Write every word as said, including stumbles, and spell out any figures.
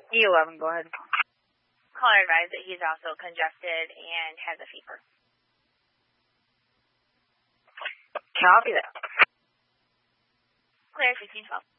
E eleven, go ahead. Caller advised that he's also congested and has a fever. Copy that. Clear, fifteen twelve.